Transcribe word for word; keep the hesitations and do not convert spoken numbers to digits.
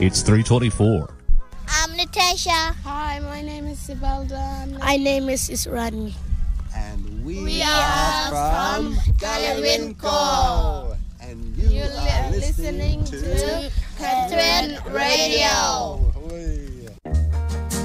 It's three twenty-four. I'm Natasha. Hi, my name is Sibelda. My name is Israni. And we, We are, are from Galwin Co. And you, You are li- listening, listening to to Catherine Radio.